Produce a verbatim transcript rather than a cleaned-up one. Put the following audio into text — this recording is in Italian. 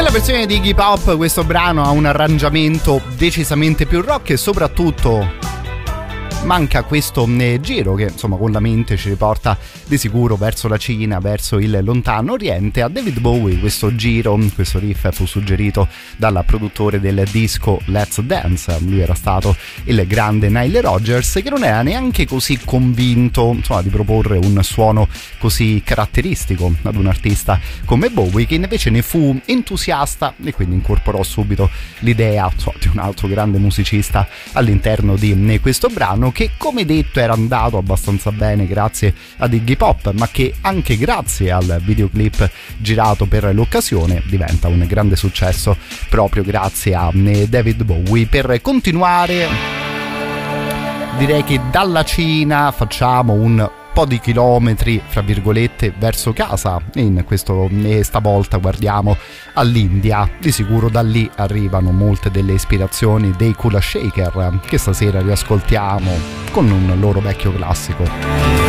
Nella versione di Iggy Pop questo brano ha un arrangiamento decisamente più rock e soprattutto manca questo giro che insomma con la mente ci riporta di sicuro verso la Cina, verso il lontano oriente. A David Bowie questo giro, questo riff fu suggerito dal produttore del disco Let's Dance. Lui era stato il grande Nile Rodgers, che non era neanche così convinto insomma di proporre un suono così caratteristico ad un artista come Bowie, che invece ne fu entusiasta e quindi incorporò subito l'idea insomma, di un altro grande musicista all'interno di questo brano, che come detto era andato abbastanza bene grazie ad Iggy Pop, ma che anche grazie al videoclip girato per l'occasione diventa un grande successo proprio grazie a David Bowie. Per continuare direi che dalla Cina facciamo un po' di chilometri fra virgolette verso casa, in questo e stavolta guardiamo all'India. Di sicuro da lì arrivano molte delle ispirazioni dei Kula Shaker, che stasera riascoltiamo con un loro vecchio classico.